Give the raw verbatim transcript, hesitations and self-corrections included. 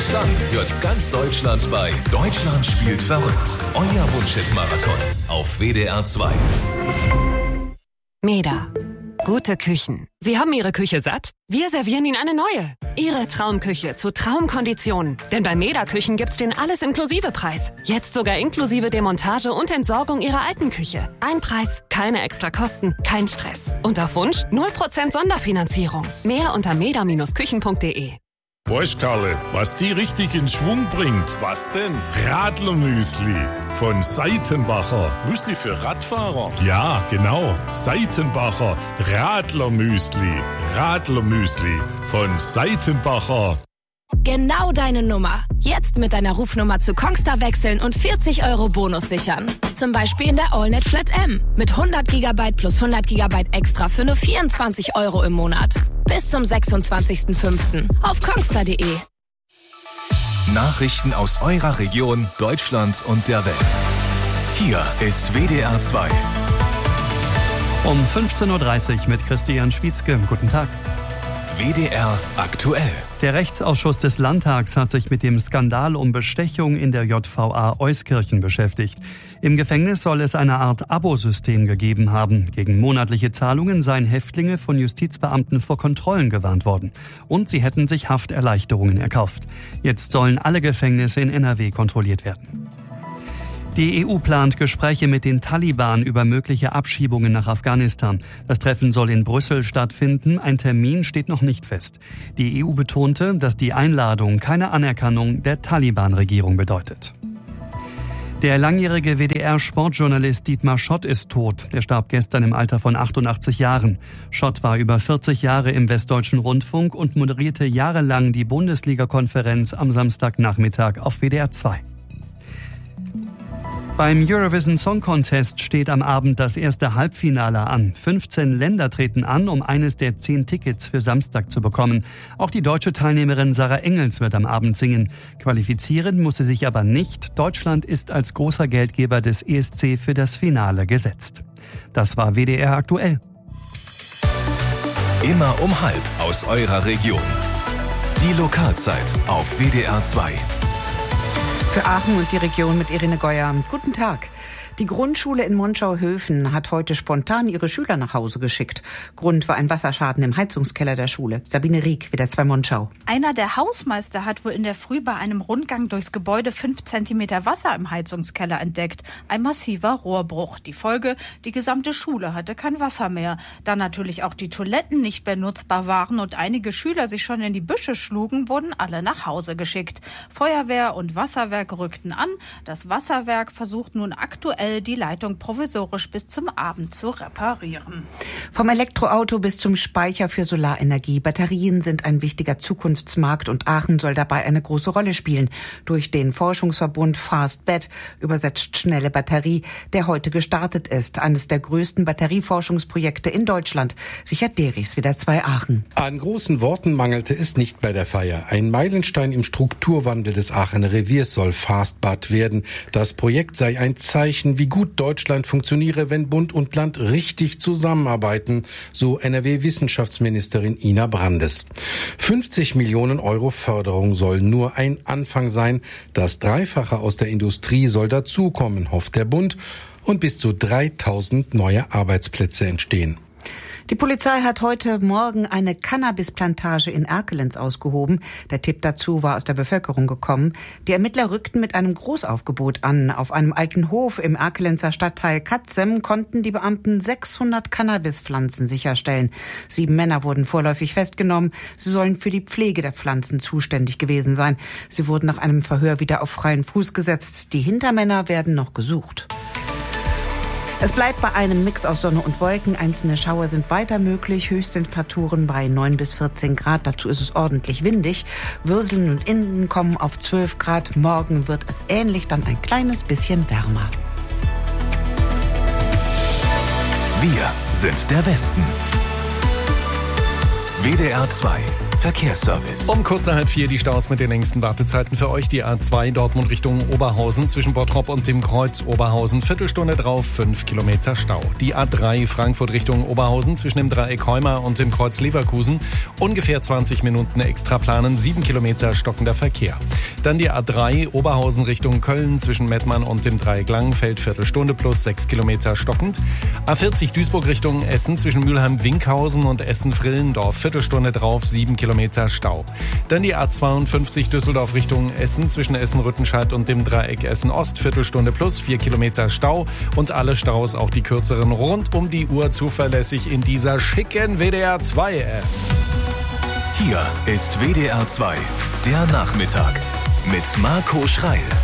Und dann hört's ganz Deutschland bei Deutschland spielt verrückt. Euer Wunschhit-Marathon auf W D R zwei. Meda. Gute Küchen. Sie haben Ihre Küche satt? Wir servieren Ihnen eine neue. Ihre Traumküche zu Traumkonditionen. Denn bei Meda Küchen gibt's den Alles-Inklusive-Preis. Jetzt sogar inklusive Demontage und Entsorgung Ihrer alten Küche. Ein Preis, keine extra Kosten, kein Stress. Und auf Wunsch null Prozent Sonderfinanzierung. Mehr unter meda Bindestrich küchen punkt de. Weißt Karle, was die richtig in Schwung bringt? Was denn? Radlermüsli von Seitenbacher. Müsli für Radfahrer? Ja, genau. Seitenbacher Radlermüsli. Radlermüsli von Seitenbacher. Genau deine Nummer. Jetzt mit deiner Rufnummer zu Kongstar wechseln und vierzig Euro Bonus sichern. Zum Beispiel in der AllNet Flat M. Mit hundert Gigabyte plus hundert Gigabyte extra für nur vierundzwanzig Euro im Monat. Bis zum sechsundzwanzigsten fünften auf kongstar punkt de. Nachrichten aus eurer Region, Deutschland und der Welt. Hier ist W D R zwei. Um fünfzehn Uhr dreißig mit Christian Schwietzke. Guten Tag. W D R aktuell. Der Rechtsausschuss des Landtags hat sich mit dem Skandal um Bestechung in der J V A Euskirchen beschäftigt. Im Gefängnis soll es eine Art Abosystem gegeben haben. Gegen monatliche Zahlungen seien Häftlinge von Justizbeamten vor Kontrollen gewarnt worden. Und sie hätten sich Hafterleichterungen erkauft. Jetzt sollen alle Gefängnisse in N R W kontrolliert werden. Die E U plant Gespräche mit den Taliban über mögliche Abschiebungen nach Afghanistan. Das Treffen soll in Brüssel stattfinden. Ein Termin steht noch nicht fest. Die E U betonte, dass die Einladung keine Anerkennung der Taliban-Regierung bedeutet. Der langjährige W D R-Sportjournalist Dietmar Schott ist tot. Er starb gestern im Alter von achtundachtzig Jahren. Schott war über vierzig Jahre im Westdeutschen Rundfunk und moderierte jahrelang die Bundesliga-Konferenz am Samstagnachmittag auf W D R zwei. Beim Eurovision Song Contest steht am Abend das erste Halbfinale an. fünfzehn Länder treten an, um eines der zehn Tickets für Samstag zu bekommen. Auch die deutsche Teilnehmerin Sarah Engels wird am Abend singen. Qualifizieren muss sie sich aber nicht. Deutschland ist als großer Geldgeber des E S C für das Finale gesetzt. Das war W D R aktuell. Immer um halb aus eurer Region. Die Lokalzeit auf W D R zwei. Für Aachen und die Region mit Irene Geuer. Guten Tag. Die Grundschule in Monschau-Höfen hat heute spontan ihre Schüler nach Hause geschickt. Grund war ein Wasserschaden im Heizungskeller der Schule. Sabine Rieck, W D R zwei Monschau. Einer der Hausmeister hat wohl in der Früh bei einem Rundgang durchs Gebäude fünf Zentimeter Wasser im Heizungskeller entdeckt. Ein massiver Rohrbruch. Die Folge, die gesamte Schule hatte kein Wasser mehr. Da natürlich auch die Toiletten nicht mehr nutzbar waren und einige Schüler sich schon in die Büsche schlugen, wurden alle nach Hause geschickt. Feuerwehr und Wasserwerk rückten an. Das Wasserwerk versucht nun aktuell die Leitung provisorisch bis zum Abend zu reparieren. Vom Elektroauto bis zum Speicher für Solarenergie. Batterien sind ein wichtiger Zukunftsmarkt und Aachen soll dabei eine große Rolle spielen. Durch den Forschungsverbund FastBat, übersetzt schnelle Batterie, der heute gestartet ist. Eines der größten Batterieforschungsprojekte in Deutschland. Richard Derichs, W D R zwei Aachen. An großen Worten mangelte es nicht bei der Feier. Ein Meilenstein im Strukturwandel des Aachener Reviers soll FastBat werden. Das Projekt sei ein Zeichen, wie gut Deutschland funktioniere, wenn Bund und Land richtig zusammenarbeiten, so N R W-Wissenschaftsministerin Ina Brandes. fünfzig Millionen Euro Förderung soll nur ein Anfang sein. Das Dreifache aus der Industrie soll dazukommen, hofft der Bund, und bis zu dreitausend neue Arbeitsplätze entstehen. Die Polizei hat heute Morgen eine Cannabisplantage in Erkelenz ausgehoben. Der Tipp dazu war aus der Bevölkerung gekommen. Die Ermittler rückten mit einem Großaufgebot an. Auf einem alten Hof im Erkelenzer Stadtteil Katzem konnten die Beamten sechshundert Cannabispflanzen sicherstellen. Sieben Männer wurden vorläufig festgenommen. Sie sollen für die Pflege der Pflanzen zuständig gewesen sein. Sie wurden nach einem Verhör wieder auf freien Fuß gesetzt. Die Hintermänner werden noch gesucht. Es bleibt bei einem Mix aus Sonne und Wolken. Einzelne Schauer sind weiter möglich. Höchsttemperaturen bei neun bis vierzehn Grad. Dazu ist es ordentlich windig. Würseln und Inden kommen auf zwölf Grad. Morgen wird es ähnlich, dann ein kleines bisschen wärmer. Wir sind der Westen. W D R zwei Verkehrsservice. Um kurz nach halb vier die Staus mit den längsten Wartezeiten für euch. Die A zwei Dortmund Richtung Oberhausen zwischen Bottrop und dem Kreuz Oberhausen. Viertelstunde drauf, fünf Kilometer Stau. Die A drei Frankfurt Richtung Oberhausen zwischen dem Dreieck Heuma und dem Kreuz Leverkusen. Ungefähr zwanzig Minuten extra planen, sieben Kilometer stockender Verkehr. Dann die A drei Oberhausen Richtung Köln zwischen Mettmann und dem Dreieck Langenfeld. Viertelstunde plus sechs Kilometer stockend. A vierzig Duisburg Richtung Essen zwischen Mülheim-Winkhausen und Essen-Frillendorf. Viertelstunde drauf, sieben Kilometer Stau. Dann die A zweiundfünfzig Düsseldorf Richtung Essen zwischen Essen-Rüttenscheid und dem Dreieck Essen-Ost. Viertelstunde plus vier Kilometer Stau. Und alle Staus, auch die kürzeren, rund um die Uhr zuverlässig in dieser schicken W D R zwei App. Hier ist W D R zwei, der Nachmittag mit Marco Schreil.